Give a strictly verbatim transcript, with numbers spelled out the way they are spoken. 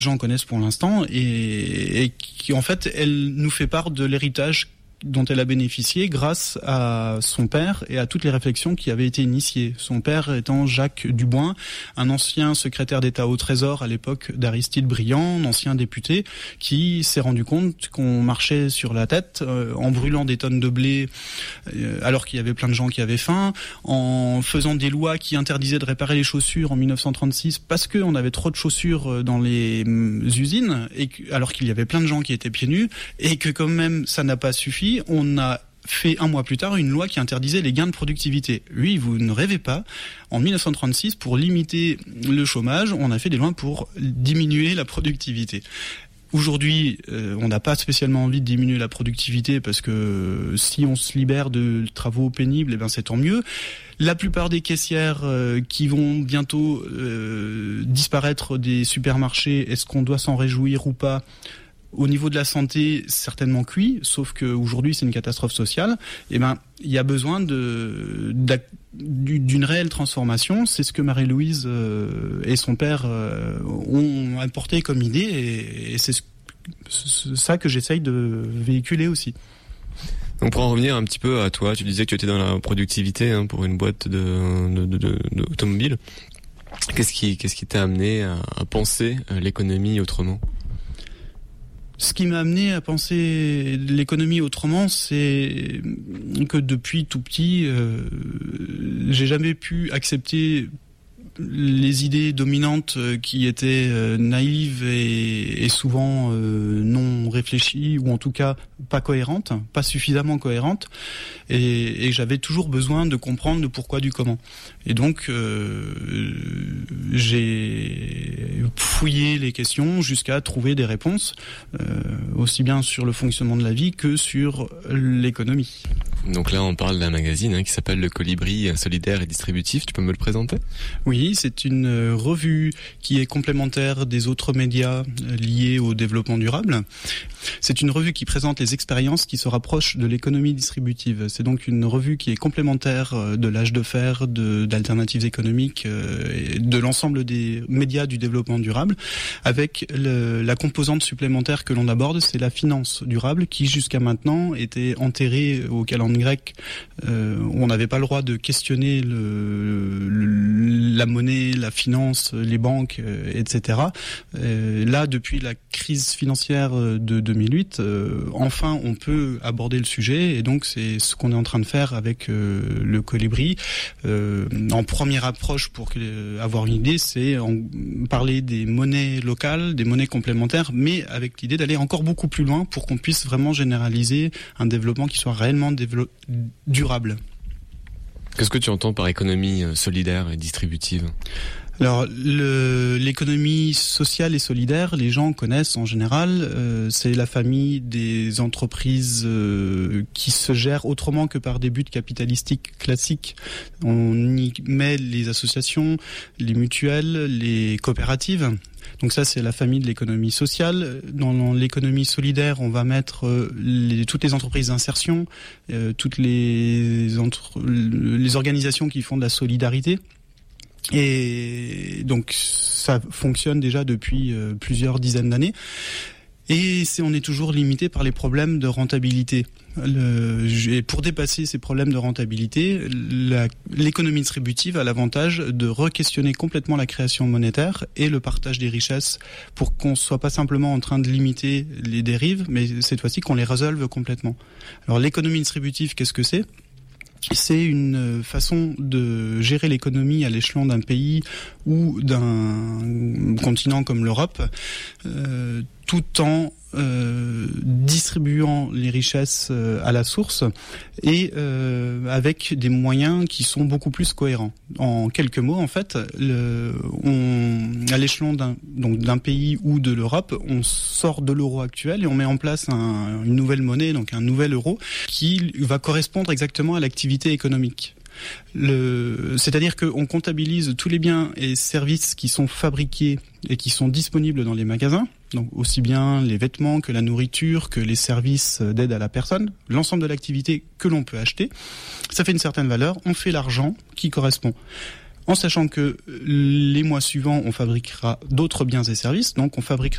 gens connaissent pour l'instant et, et qui en fait elle nous fait part de l'héritage dont elle a bénéficié grâce à son père et à toutes les réflexions qui avaient été initiées. Son père étant Jacques Duboin, un ancien secrétaire d'État au Trésor à l'époque d'Aristide Briand, un ancien député, qui s'est rendu compte qu'on marchait sur la tête euh, en brûlant des tonnes de blé euh, alors qu'il y avait plein de gens qui avaient faim, en faisant des lois qui interdisaient de réparer les chaussures en dix-neuf cent trente-six parce qu'on avait trop de chaussures dans les euh, usines, et que, alors qu'il y avait plein de gens qui étaient pieds nus, et que quand même ça n'a pas suffi. On a fait un mois plus tard une loi qui interdisait les gains de productivité. Oui, vous ne rêvez pas. En dix-neuf cent trente-six, pour limiter le chômage, on a fait des lois pour diminuer la productivité. Aujourd'hui, euh, on n'a pas spécialement envie de diminuer la productivité parce que si on se libère de travaux pénibles, eh ben c'est tant mieux. La plupart des caissières euh, qui vont bientôt euh, disparaître des supermarchés, est-ce qu'on doit s'en réjouir ou pas ? Au niveau de la santé, certainement cuit, sauf qu'aujourd'hui c'est une catastrophe sociale. Eh ben, il y a besoin de, d'une réelle transformation. C'est ce que Marie-Louise euh, et son père euh, ont apporté comme idée, et, et c'est, ce, c'est ça que j'essaye de véhiculer aussi. Donc pour en revenir un petit peu à toi, tu disais que tu étais dans la productivité hein, pour une boîte de, de, de, de, d'automobile. Qu'est-ce qui, qu'est-ce qui t'a amené à, à penser l'économie autrement ? Ce qui m'a amené à penser l'économie autrement, c'est que depuis tout petit, euh, j'ai jamais pu accepter les idées dominantes qui étaient euh, naïves et, et souvent euh, non réfléchies, ou en tout cas pas cohérentes, pas suffisamment cohérentes, et, et j'avais toujours besoin de comprendre le pourquoi du comment. Et donc euh, j'ai fouillé les questions jusqu'à trouver des réponses, euh, aussi bien sur le fonctionnement de la vie que sur l'économie. Donc là on parle d'un magazine hein, qui s'appelle Le Colibri solidaire et distributif, tu peux me le présenter ? Oui, c'est une revue qui est complémentaire des autres médias liés au développement durable. C'est une revue qui présente les expériences qui se rapprochent de l'économie distributive. C'est donc une revue qui est complémentaire de l'Âge de fer, de, d'alternatives économiques, et de l'ensemble des médias du développement durable, avec le, la composante supplémentaire que l'on aborde, c'est la finance durable, qui jusqu'à maintenant était enterrée au calendrier grec, euh, où on n'avait pas le droit de questionner le, le, la monnaie, la finance, les banques, euh, et cetera. Euh, là, depuis la crise financière de deux mille huit, euh, enfin, on peut aborder le sujet, et donc c'est ce qu'on est en train de faire avec euh, le Colibri. Euh, en première approche, pour que, euh, avoir une idée, c'est en parler des monnaies locales, des monnaies complémentaires, mais avec l'idée d'aller encore beaucoup plus loin pour qu'on puisse vraiment généraliser un développement qui soit réellement dévelop- durable. Qu'est-ce que tu entends par économie solidaire et distributive ? Alors, le, l'économie sociale et solidaire, les gens connaissent en général, euh, c'est la famille des entreprises euh, qui se gèrent autrement que par des buts capitalistiques classiques. On y met les associations, les mutuelles, les coopératives. Donc ça, c'est la famille de l'économie sociale. Dans l'économie solidaire, on va mettre euh, les, toutes les entreprises d'insertion, euh, toutes les, entre, les organisations qui font de la solidarité. Et donc ça fonctionne déjà depuis euh, plusieurs dizaines d'années. Et c'est, on est toujours limité par les problèmes de rentabilité. Le, et pour dépasser ces problèmes de rentabilité, la, l'économie distributive a l'avantage de re-questionner complètement la création monétaire et le partage des richesses, pour qu'on soit pas simplement en train de limiter les dérives, mais cette fois-ci qu'on les résolve complètement. Alors l'économie distributive, qu'est-ce que c'est ? C'est une façon de gérer l'économie à l'échelon d'un pays ou d'un continent comme l'Europe, euh, tout en euh, distribuant les richesses euh, à la source et euh, avec des moyens qui sont beaucoup plus cohérents. En quelques mots, en fait, le, on, à l'échelon d'un, donc d'un pays ou de l'Europe, on sort de l'euro actuel et on met en place un, une nouvelle monnaie, donc un nouvel euro, qui va correspondre exactement à l'activité économique. Le, c'est-à-dire qu'on comptabilise tous les biens et services qui sont fabriqués et qui sont disponibles dans les magasins, donc aussi bien les vêtements que la nourriture, que les services d'aide à la personne, l'ensemble de l'activité que l'on peut acheter. Ça fait une certaine valeur, on fait l'argent qui correspond. en sachant que les mois suivants, on fabriquera d'autres biens et services, donc on fabriquera